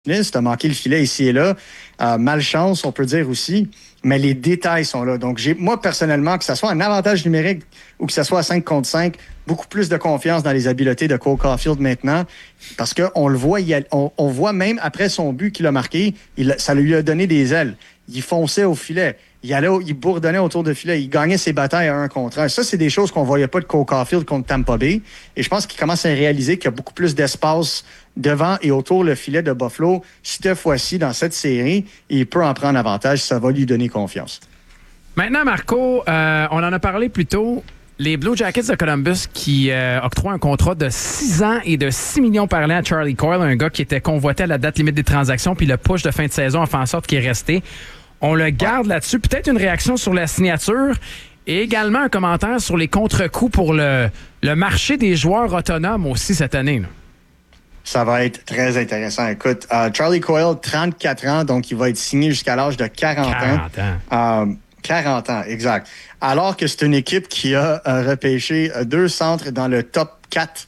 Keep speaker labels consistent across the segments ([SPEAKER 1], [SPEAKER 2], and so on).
[SPEAKER 1] Tu as manqué le filet ici et là. Malchance, on peut dire aussi. Mais les détails sont là. Donc, moi, personnellement, que ce soit un avantage numérique ou que ce soit à 5 contre 5, beaucoup plus de confiance dans les habiletés de Cole Caulfield maintenant. Parce qu'on le voit, on voit même après son but qu'il a marqué, ça lui a donné des ailes. Il fonçait au filet. Il bourdonnait autour de filet. Il gagnait ses batailles à 1 contre 1. Ça, c'est des choses qu'on ne voyait pas de Cole Caulfield contre Tampa Bay. Et je pense qu'il commence à réaliser qu'il y a beaucoup plus d'espace devant et autour le filet de Buffalo. Cette fois-ci, dans cette série, il peut en prendre avantage. Ça va lui donner confiance.
[SPEAKER 2] Maintenant, Marco, on en a parlé plus tôt. Les Blue Jackets de Columbus qui octroient un contrat de 6 ans et de 6 millions par an à Charlie Coyle, un gars qui était convoité à la date limite des transactions, puis le push de fin de saison a fait en sorte qu'il est resté. On le garde là-dessus. Peut-être une réaction sur la signature et également un commentaire sur les contre-coups pour le marché des joueurs autonomes aussi cette année, là.
[SPEAKER 1] Ça va être très intéressant. Écoute, Charlie Coyle, 34 ans, donc il va être signé jusqu'à l'âge de 40 ans. 40 ans, exact. Alors que c'est une équipe qui a repêché 2 centres dans le top 4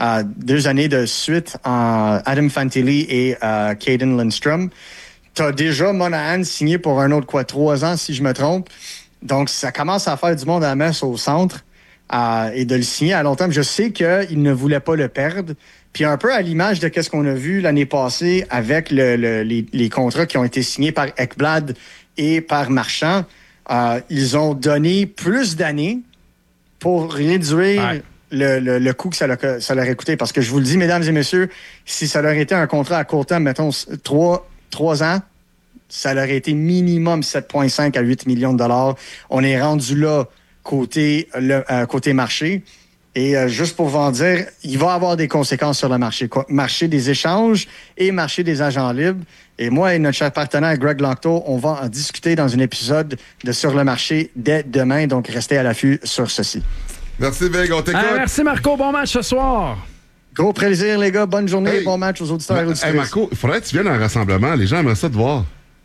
[SPEAKER 1] 2 années de suite, Adam Fantilli et Caden Lindstrom. T'as déjà Monahan signé pour un autre 3 ans, si je me trompe. Donc, ça commence à faire du monde à la messe au centre et de le signer à long terme. Je sais qu'il ne voulait pas le perdre. Puis un peu à l'image de ce qu'on a vu l'année passée avec les contrats qui ont été signés par Ekblad et par Marchand, ils ont donné plus d'années pour réduire le coût que ça leur a coûté. Parce que je vous le dis, mesdames et messieurs, si ça leur était un contrat à court terme, mettons 3 ans, ça leur a été minimum 7,5 à 8 millions de dollars. On est rendu là côté marché. Et juste pour vous en dire, il va y avoir des conséquences sur le marché. Marché des échanges et marché des agents libres. Et moi et notre cher partenaire Greg Lanctot, on va en discuter dans un épisode de Sur le marché dès demain. Donc, restez à l'affût sur ceci.
[SPEAKER 3] Merci, Big. On t'écoute.
[SPEAKER 2] Merci, Marco. Bon match ce soir.
[SPEAKER 1] Gros plaisir, les gars. Bonne journée. Bon match aux auditeurs et auditrices.
[SPEAKER 3] Hey, Marco, il faudrait que tu viennes à un rassemblement. Les gens aimeraient ça te voir.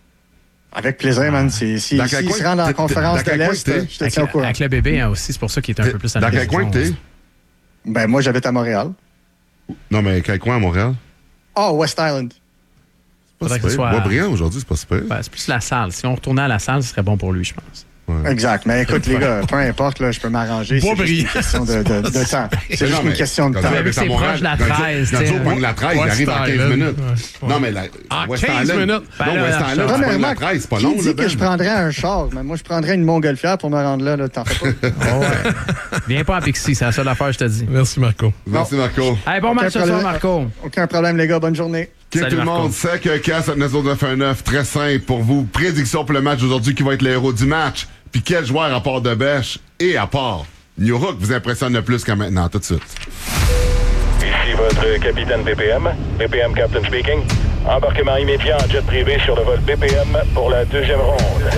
[SPEAKER 1] Avec plaisir, man. S'il se rend dans la conférence de l'Est, je te tiens au courant.
[SPEAKER 2] Avec le bébé aussi, c'est pour ça qu'il est un peu plus à la
[SPEAKER 3] maison. Dans quel coin que t'es?
[SPEAKER 1] Ben, moi, j'habite à Montréal.
[SPEAKER 3] Non, mais quel coin à Montréal?
[SPEAKER 1] West Island.
[SPEAKER 3] C'est pas super. Boisbriand, aujourd'hui, c'est pas super.
[SPEAKER 2] Ben, c'est plus la salle. Si on retournait à la salle, ce serait bon pour lui, je pense.
[SPEAKER 1] Ouais. Exact. Mais écoute, les gars, peu importe, là, je peux m'arranger. C'est juste une question de temps. C'est juste une question de temps.
[SPEAKER 2] C'est proche de la 13.
[SPEAKER 3] Nadio pogne la 13, il arrive en 15 minutes. Non, mais
[SPEAKER 2] West 15 minutes.
[SPEAKER 3] Non, West Island, tu pognes la 13, c'est pas long.
[SPEAKER 1] Qui dit que je prendrais un char? Mais moi, je prendrais une montgolfière pour me rendre là. T'en fais pas.
[SPEAKER 2] Viens pas en Pixie, c'est la seule affaire, je te dis.
[SPEAKER 4] Merci, Marco.
[SPEAKER 3] Merci, Marco.
[SPEAKER 2] Bon match ce soir, Marco.
[SPEAKER 1] Aucun problème, les gars. Bonne journée.
[SPEAKER 3] Tout le monde sait que Cass 919 très simple pour vous. Prédiction pour le match d'aujourd'hui qui va être le héros du match. Puis quel joueur à part de Bèche et à part New Hook vous impressionne le plus qu'à maintenant? Tout de suite.
[SPEAKER 5] Ici votre capitaine BPM. BPM Captain speaking. Embarquement immédiat en jet privé sur le vol BPM pour la 2e ronde.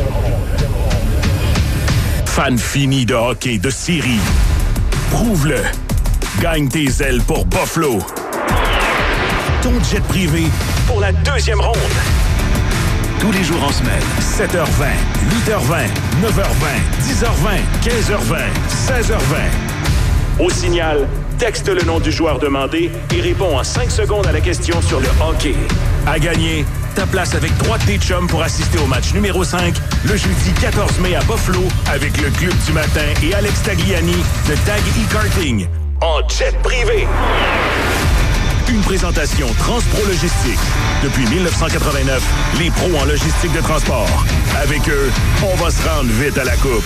[SPEAKER 6] Fan fini de hockey de Syrie. Prouve-le. Gagne tes ailes pour Buffalo. Ton jet privé pour la 2e ronde. Tous les jours en semaine, 7h20, 8h20, 9h20, 10h20, 15h20, 16h20. Au signal, texte le nom du joueur demandé et réponds en 5 secondes à la question sur le hockey. À gagner, ta place avec 3 de tes chums pour assister au match numéro 5 le jeudi 14 mai à Buffalo avec le Club du matin et Alex Tagliani de Tag E-Karting en jet privé. Une présentation Transpro Logistique. Depuis 1989, les pros en logistique de transport. Avec eux, on va se rendre vite à la coupe.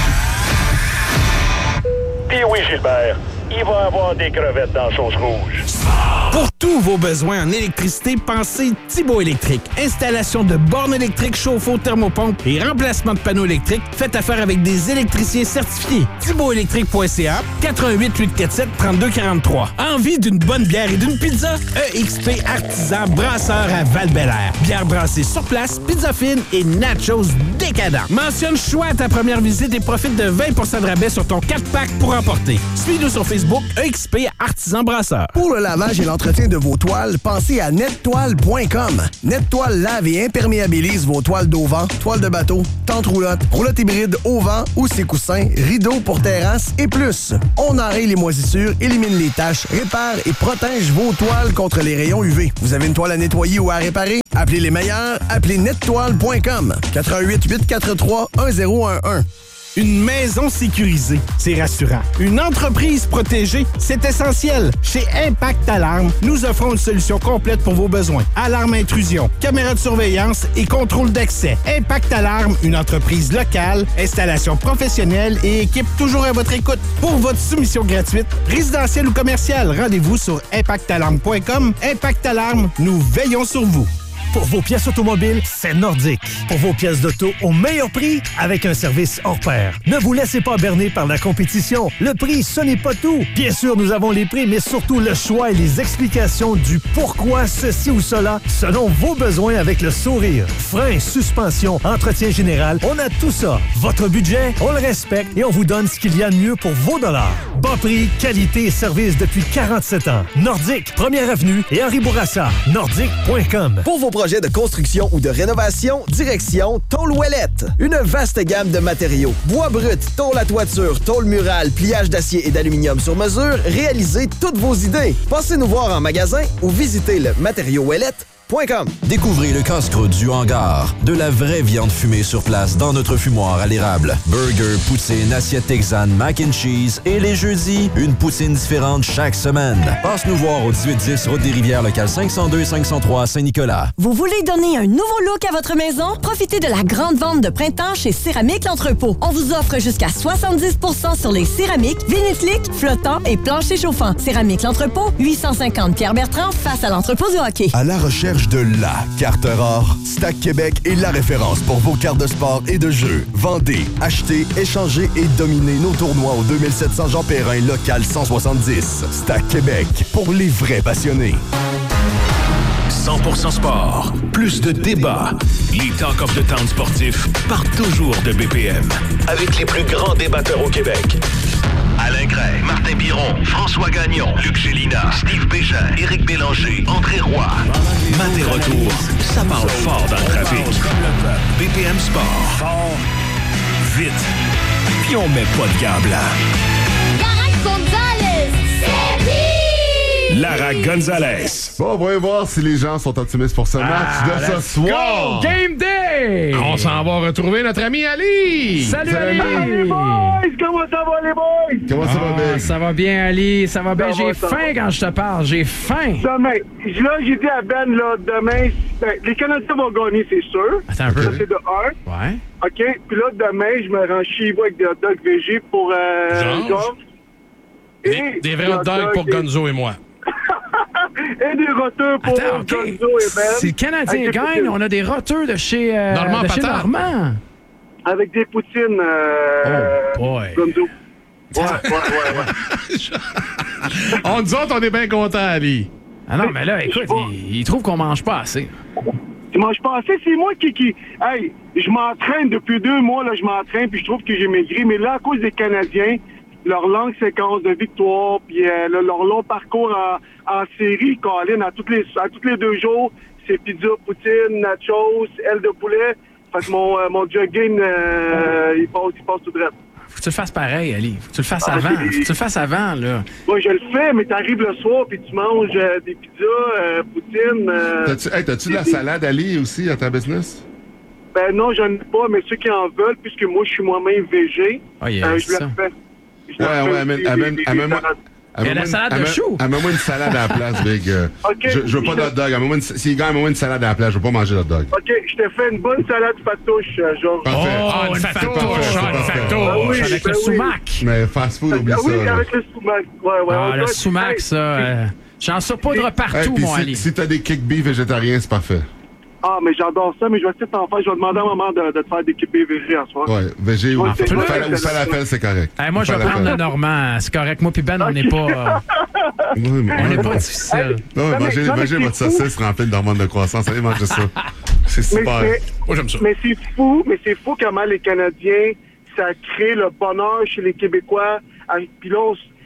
[SPEAKER 5] Puis oui, Gilbert, il va y avoir des crevettes dans la sauce rouge.
[SPEAKER 7] Pour tous vos besoins en électricité, pensez Thibaut Électrique. Installation de bornes électriques, chauffe-eau, thermopompe et remplacement de panneaux électriques. Faites affaire avec des électriciens certifiés. ThibautElectrique.ca 88 847 3243. Envie d'une bonne bière et d'une pizza? EXP Artisan Brasseur à Val-Bélair. Bière brassée sur place, pizza fine et nachos décadents. Mentionne choix à ta première visite et profite de 20% de rabais sur ton 4-pack pour emporter. Suis-nous sur Facebook Facebook EXP Artisan Brasseur.
[SPEAKER 4] Pour le lavage et l'entretien de vos toiles, pensez à nettoile.com. Nettoile lave et imperméabilise vos toiles d'auvent, toiles de bateau, tentes roulottes, roulottes hybrides au vent ou ses coussins, rideaux pour terrasse et plus. On enraye les moisissures, élimine les taches, répare et protège vos toiles contre les rayons UV. Vous avez une toile à nettoyer ou à réparer? Appelez les meilleurs, appelez nettoile.com. 88 843 1011.
[SPEAKER 7] Une maison sécurisée, c'est rassurant. Une entreprise protégée, c'est essentiel. Chez Impact Alarme, nous offrons une solution complète pour vos besoins. Alarme intrusion, caméra de surveillance et contrôle d'accès. Impact Alarme, une entreprise locale, installation professionnelle et équipe toujours à votre écoute. Pour votre soumission gratuite, résidentielle ou commerciale, rendez-vous sur impactalarme.com. Impact Alarme, nous veillons sur vous.
[SPEAKER 8] Pour vos pièces automobiles, c'est Nordic. Pour vos pièces d'auto au meilleur prix, avec un service hors pair. Ne vous laissez pas berner par la compétition. Le prix, ce n'est pas tout. Bien sûr, nous avons les prix, mais surtout le choix et les explications du pourquoi ceci ou cela, selon vos besoins avec le sourire. Freins, suspension, entretien général, on a tout ça. Votre budget, on le respecte et on vous donne ce qu'il y a de mieux pour vos dollars. Bas prix, qualité et service depuis 47 ans. Nordic, 1er Avenue et Henri Bourassa. Nordic.com.
[SPEAKER 9] Pour vos projets de construction ou de rénovation, direction Tôle Ouellette. Une vaste gamme de matériaux. Bois brut, tôle à toiture, tôle murale, pliage d'acier et d'aluminium sur mesure, réalisez toutes vos idées. Passez nous voir en magasin ou visitez le matériauxouellette.com.
[SPEAKER 10] Découvrez le casse-croûte du hangar. De la vraie viande fumée sur place dans notre fumoir à l'érable. Burger, poutine, assiette texane, mac and cheese. Et les jeudis, une poutine différente chaque semaine. Passe nous voir au 1810 Route des Rivières, local 502 et 503 à Saint-Nicolas.
[SPEAKER 11] Vous voulez donner un nouveau look à votre maison? Profitez de la grande vente de printemps chez Céramique L'Entrepôt. On vous offre jusqu'à 70% sur les céramiques, vinylslick, flottants et planchers chauffants. Céramique L'Entrepôt, 850 Pierre-Bertrand, face à l'entrepôt du hockey.
[SPEAKER 12] À la recherche de la carte rare, Stack Québec est la référence pour vos cartes de sport et de jeu. Vendez, achetez, échangez et dominez nos tournois au 2700 Jean Perrin, local 170. Stack Québec, pour les vrais passionnés.
[SPEAKER 6] 100% sport, plus de débats. Les Talk of the Town sportifs partent toujours de BPM. Avec les plus grands débatteurs au Québec. Alain Gray, Martin Biron, François Gagnon, Luc Gélina, Steve Bégin, Éric Bélanger, André Roy. Matin retour, ça parle fort dans le trafic. BPM Sport. Fort, vite, puis on met pas de gants blancs. Lara Gonzalez.
[SPEAKER 3] Bon, on va voir si les gens sont optimistes pour ce match de ce soir.
[SPEAKER 2] Go! Game day!
[SPEAKER 13] On s'en va retrouver notre ami Ali.
[SPEAKER 2] Salut Ali!
[SPEAKER 14] Salut les boys! Comment ça va les boys?
[SPEAKER 3] Comment ça va bien?
[SPEAKER 2] Ça va bien Ali, ça va bien. J'ai faim quand je te parle, j'ai faim.
[SPEAKER 14] Demain, là j'ai dit à Ben, là, demain, les Canadiens vont gagner, c'est sûr.
[SPEAKER 2] Attends un peu.
[SPEAKER 14] Ça c'est de 1.
[SPEAKER 2] Ouais.
[SPEAKER 14] OK, puis là demain, je me rends chez vous avec des hot dogs VG pour Georges.
[SPEAKER 13] Des vrais hot dogs pour Gonzo et moi.
[SPEAKER 14] Et des roteurs pour Gonzo et Ben.
[SPEAKER 2] Si le Canadien gagne, on a des roteurs de chez Normand.
[SPEAKER 14] Avec des poutines Gonzo. Ouais.
[SPEAKER 13] On nous autres, on est bien contents, Ali.
[SPEAKER 2] Ah non, mais là, écoute, il trouve qu'on mange pas assez.
[SPEAKER 14] Tu manges pas assez? C'est moi qui... Hey, je m'entraîne depuis 2 mois, là, je m'entraîne, puis je trouve que j'ai maigri. Mais là, à cause des Canadiens, leur longue séquence de victoire, puis leur long parcours en série, Colin, à tous les 2 jours, c'est pizza, poutine, nachos, aile de poulet. Fait que mon jogging, il passe tout droit.
[SPEAKER 2] Faut que tu le fasses pareil, Ali. Faut que tu le fasses avant. Faut que tu le fasses avant, là.
[SPEAKER 14] Oui, je le fais, mais t'arrives le soir puis tu manges des pizzas, poutine.
[SPEAKER 3] T'as-tu de la salade, Ali, aussi, à ta business?
[SPEAKER 14] Ben non, j'en ai pas, mais ceux qui en veulent, puisque moi, je suis moi-même végé, je le fais.
[SPEAKER 2] Il y a la salade de chou.
[SPEAKER 3] Amène-moi une salade à la place, Big.
[SPEAKER 14] Okay,
[SPEAKER 3] je veux pas d'hot dog. S'il gagne, amène-moi une salade à la place. Je veux pas manger d'hot dog.
[SPEAKER 14] OK, je te fais une bonne salade fatouche, Georges.
[SPEAKER 2] Oh, une fatouche. Avec le sumac.
[SPEAKER 3] Mais fast food, oublie ça.
[SPEAKER 14] Oui, avec le sumac. Ouais.
[SPEAKER 2] Le sumac, ça. J'en saupoudre partout, mon Ali.
[SPEAKER 3] Si t'as des kick-beef végétariens, c'est parfait.
[SPEAKER 14] Ah, mais j'adore ça, mais je vais essayer de t'en faire. Je vais demander à maman de te faire des kippés végé en soir.
[SPEAKER 3] Ouais, végé ou falafel, c'est correct.
[SPEAKER 2] Moi, je vais prendre le Normand. C'est correct. Moi, puis Ben, on n'est pas. On n'est pas difficile.
[SPEAKER 3] Non, mangez votre saucisse remplie d'hormones de croissance. Allez manger ça. C'est super.
[SPEAKER 13] Moi, j'aime ça.
[SPEAKER 14] Mais c'est fou comment les Canadiens, ça crée le bonheur chez les Québécois. Puis là,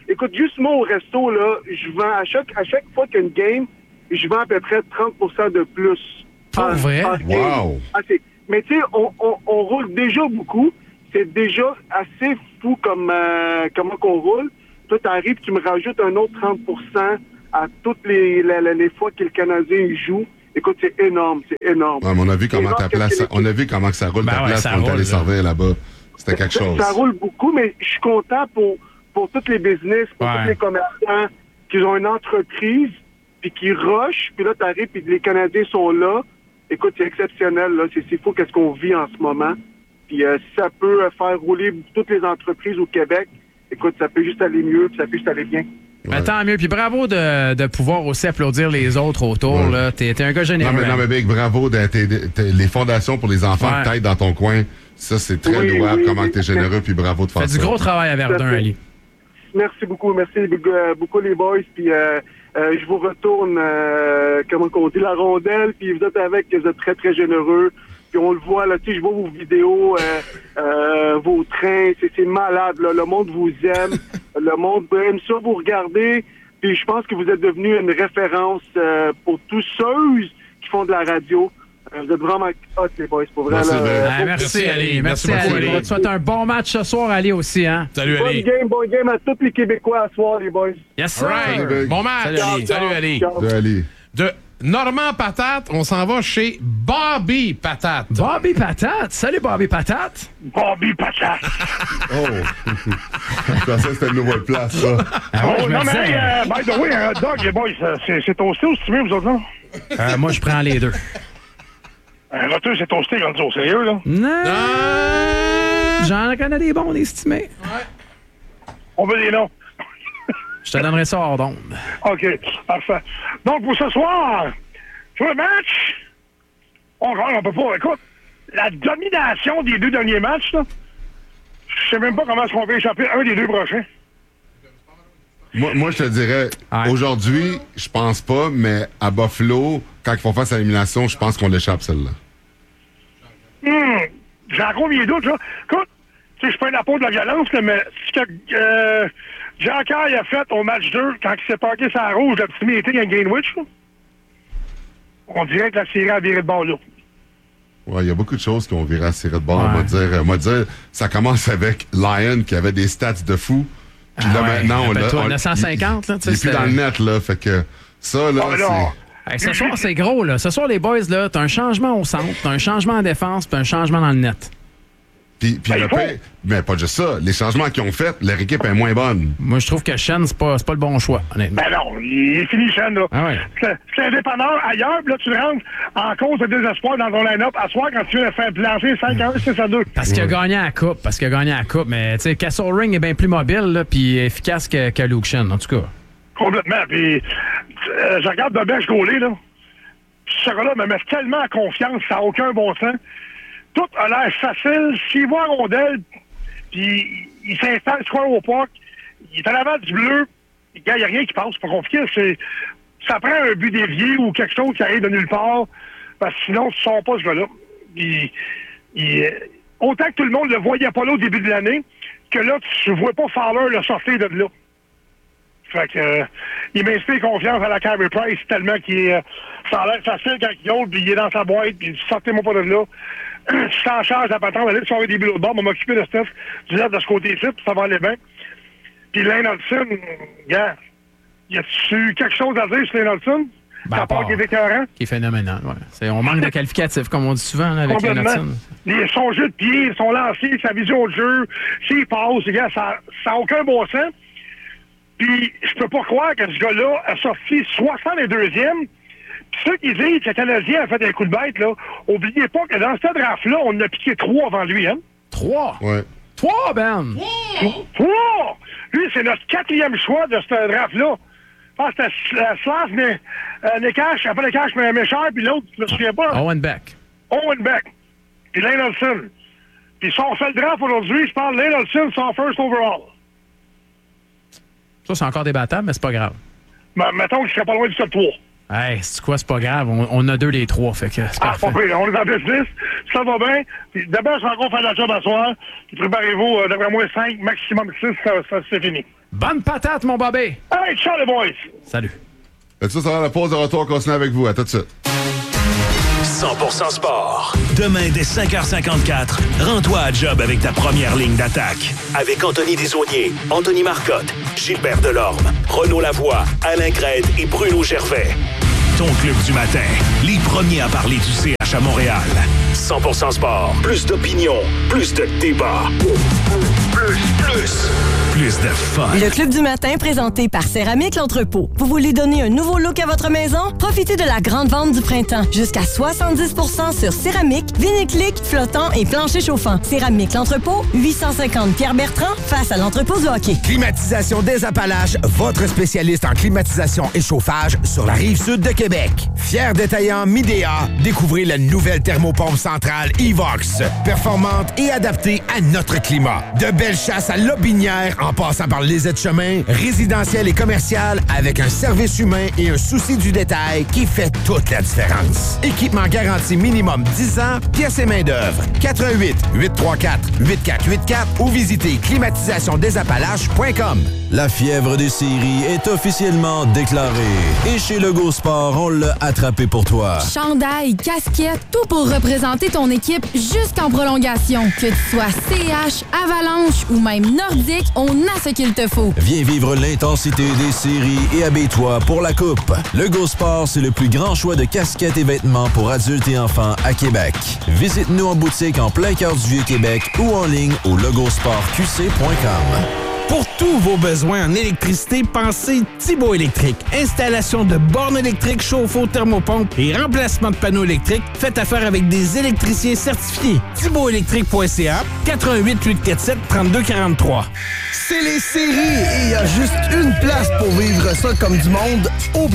[SPEAKER 14] Écoute, juste moi au resto, là, je vends à chaque fois qu'il y a une game, je vends à peu près 30% de plus.
[SPEAKER 2] Pas vrai?
[SPEAKER 3] Wow!
[SPEAKER 14] Mais tu sais, on roule déjà beaucoup. C'est déjà assez fou comment qu'on roule. Toi, t'arrives, tu me rajoutes un autre 30% à toutes les fois que le Canadien joue. Écoute, c'est énorme, c'est énorme.
[SPEAKER 3] Ouais, mais on a vu comment ta place, on a vu comment que ça roule ta place quand on est allé servir là-bas. C'était quelque chose.
[SPEAKER 14] Ça roule beaucoup, mais je suis content pour tous les business, pour tous les commerçants qui ont une entreprise, puis qui rushent, puis là, t'arrives, puis les Canadiens sont là. Écoute, c'est exceptionnel, là. C'est fou qu'est-ce qu'on vit en ce moment. Puis si ça peut faire rouler toutes les entreprises au Québec, écoute, ça peut juste aller mieux, puis ça peut juste aller bien.
[SPEAKER 2] Ben, tant mieux. Puis bravo de pouvoir aussi applaudir les autres autour. Là. T'es un gars généreux.
[SPEAKER 3] Non, mais Big, bravo. Les fondations pour les enfants que t'aides dans ton coin, ça, c'est très louable. Comment t'es généreux, puis bravo de faire ça.
[SPEAKER 2] Fais du gros travail à Verdun, Ali.
[SPEAKER 14] Merci beaucoup. Merci beaucoup, les boys. Puis je vous retourne, comment on dit, la rondelle. Puis vous êtes très, très généreux. Puis on le voit, là, tu sais, je vois vos vidéos, vos trains, c'est malade, là. Le monde vous aime, le monde aime ça, vous regardez. Puis je pense que vous êtes devenu une référence pour tous ceux qui font de la radio. Vous êtes vraiment hot, les boys, pour vrai.
[SPEAKER 2] Merci, Ali. Merci, Ali. On te souhaite un bon match ce soir, Ali, aussi, hein?
[SPEAKER 13] Salut, Ali.
[SPEAKER 14] Bon game à tous les Québécois ce soir, les boys.
[SPEAKER 2] Yes, sir.
[SPEAKER 13] Right. Bon match. Salut, Ali.
[SPEAKER 3] Salut, Ali.
[SPEAKER 13] De Normand Patate, on s'en va chez Bobby Patate.
[SPEAKER 2] Bobby Patate? Salut, Bobby Patate.
[SPEAKER 15] Bobby Patate.
[SPEAKER 3] Oh! Je pensais que c'était une nouvelle place, ça.
[SPEAKER 15] Non, mais by the way, un hot dog, les boys, c'est toasté ou stimé, vous autres, là?
[SPEAKER 2] Moi, je prends les deux.
[SPEAKER 15] Un roteux, c'est toasté, quand au sérieux, là?
[SPEAKER 2] Non! J'en connais des bons, des estimés.
[SPEAKER 15] Ouais. On veut des noms.
[SPEAKER 2] Je te donnerai ça hors d'onde.
[SPEAKER 15] OK, parfait. Donc, pour ce soir, sur le match, on peut pas. Écoute, la domination des deux derniers matchs, là, je sais même pas comment est-ce qu'on peut échapper un des deux prochains.
[SPEAKER 3] Moi, je te dirais, aujourd'hui, je pense pas, mais à Buffalo, quand ils font face à l'élimination, je pense qu'on l'échappe, celle-là.
[SPEAKER 15] J'ai encore mes doutes, là. Écoute, tu sais, je prends la peau de la violence, là, mais ce que Jacques a fait au match 2, quand il s'est parqué sur la rouge, le petit meeting à Greenwich, là, on dirait que la série a viré de bord là.
[SPEAKER 3] Ouais, il y a beaucoup de choses qui ont viré à la série de bord. On va dire, ça commence avec Lyon, qui avait des stats de fou. Puis là, maintenant, on l'a.
[SPEAKER 2] 950, là, tu sais.
[SPEAKER 3] Il est plus dans le net, là. Fait que ça, là, c'est.
[SPEAKER 2] Hey, ce soir, c'est gros, là. Ce soir, les boys, là, t'as un changement au centre, t'as un changement en défense, puis un changement dans le net.
[SPEAKER 3] Puis mais pas juste ça. Les changements qu'ils ont faits, leur équipe est moins bonne.
[SPEAKER 2] Moi, je trouve que Shen, c'est pas le bon choix, honnêtement.
[SPEAKER 15] Ben non, il est fini, Shen, là.
[SPEAKER 2] Ah ouais.
[SPEAKER 15] C'est un dépanneur ailleurs, puis là, tu rentres en cause de désespoir dans ton line-up à soir quand tu viens de faire plancher 5-1, 6-2.
[SPEAKER 2] Parce qu'il a gagné à la coupe, mais, tu sais, Castle Ring est bien plus mobile, là, puis efficace que Luke Shen, en tout cas.
[SPEAKER 15] Complètement. Puis, je regarde Dobèche gauler, là. Ce gars-là me met tellement en confiance, ça n'a aucun bon sens. Tout a l'air facile. S'il voit rondelle, puis il s'installe sur au parc, il est à l'avant du bleu, il n'y a rien qui passe. C'est pas compliqué. Ça prend un but dévié ou quelque chose qui arrive de nulle part, parce que sinon, tu ne sors pas ce gars-là. Autant que tout le monde le voyait pas là au début de l'année, que là, tu ne vois pas Fowler le sortir de là. Fait que il m'inspire confiance à la Carey Price tellement ça a l'air facile quand il hausse, puis il est dans sa boîte, puis sortez-moi pas de là. Je t'en charge la patente, aller sur des bulots de bord, on va m'occuper de Steph du lait de ce côté-ci, puis ça va aller bien. Puis Lane Hudson, gars, y a-tu quelque chose à dire sur Lane Hudson?
[SPEAKER 2] À part qu'il est écœurant? Qui est phénoménal, ouais. On manque de qualificatifs, comme on dit souvent là, avec Lane Hudson.
[SPEAKER 15] Son jeu de pied, son lancer, sa vision de jeu, ses passes, gars, ça n'a aucun bon sens. Puis, je peux pas croire que ce gars-là a sorti 62e. Puis ceux qui disent que le Canadien a fait un coup de bête, là, oubliez pas que dans ce draft-là, on en a piqué 3 avant lui, hein?
[SPEAKER 2] 3?
[SPEAKER 3] Ouais.
[SPEAKER 2] 3, Ben!
[SPEAKER 15] 3! Lui, c'est notre 4e choix de ce draft-là. Je pense que c'était Slav, Nekash, après Nekash, mais Méchard, puis l'autre, je me souviens pas.
[SPEAKER 2] Owen Beck.
[SPEAKER 15] Puis Lane Hudson. Puis si on fait le draft aujourd'hui, je parle de Lane Hudson, son first overall.
[SPEAKER 2] Ça, c'est encore débattable, mais c'est pas grave.
[SPEAKER 15] Ben, mettons que je serais pas loin du top 3.
[SPEAKER 2] Hey, c'est quoi, c'est pas grave. On a 2 des 3, fait que c'est parfait.
[SPEAKER 15] Pas pire, on est en business, ça va bien. Puis d'abord, je vais encore faire la job à soir. Puis préparez-vous, d'après moi, 5, maximum 6, ça c'est fini.
[SPEAKER 2] Bonne patate, mon Bobby!
[SPEAKER 15] Hey, ciao les boys!
[SPEAKER 2] Salut.
[SPEAKER 3] Et ça sera la pause de retour. On continue avec vous. À tout de suite.
[SPEAKER 6] 100% sport. Demain, dès 5h54, rends-toi à job avec ta première ligne d'attaque. Avec Anthony Desaulniers, Anthony Marcotte, Gilbert Delorme, Renaud Lavoie, Alain Crête et Bruno Gervais. Ton club du matin. Les premiers à parler du CH à Montréal. 100% sport. Plus d'opinion. Plus de débat. Plus de fun.
[SPEAKER 11] Le Club du matin présenté par Céramique L'Entrepôt. Vous voulez donner un nouveau look à votre maison? Profitez de la grande vente du printemps. Jusqu'à 70% sur céramique, vinyle-clic, flottant et plancher chauffant. Céramique L'Entrepôt, 850 Pierre-Bertrand, face à l'entrepôt du hockey.
[SPEAKER 16] Climatisation des Appalaches, votre spécialiste en climatisation et chauffage sur la Rive-Sud de Québec. Fier détaillant Midea, découvrez la nouvelle thermopompe centrale Evox. Performante et adaptée à notre climat. De belles chasses à Lobinière en passant par les aides-chemins, résidentiel et commercial avec un service humain et un souci du détail qui fait toute la différence. Équipement garanti minimum 10 ans, pièces et main-d'œuvre. 88 834 8484 ou visitez climatisationdesAppalaches.com.
[SPEAKER 10] La fièvre des séries est officiellement déclarée. Et chez Lego Sport, on l'a attrapé pour toi.
[SPEAKER 17] Chandail, casquette, tout pour représenter ton équipe jusqu'en prolongation. Que tu sois CH, Avalanche ou même Nordique, on a ce qu'il te faut.
[SPEAKER 10] Viens vivre l'intensité des séries et habille-toi pour la coupe. Lego Sport, c'est le plus grand choix de casquettes et vêtements pour adultes et enfants à Québec. Visite-nous en boutique en plein cœur du Vieux-Québec ou en ligne au logosportqc.com.
[SPEAKER 7] Pour tous vos besoins en électricité, pensez Thibaut Électrique. Installation de bornes électriques, chauffe-eau, thermopompe et remplacement de panneaux électriques. Faites affaire avec des électriciens certifiés. ThibautElectrique.ca, 88 847 3243.
[SPEAKER 4] C'est les séries et il y a juste une place pour vivre ça comme du monde, au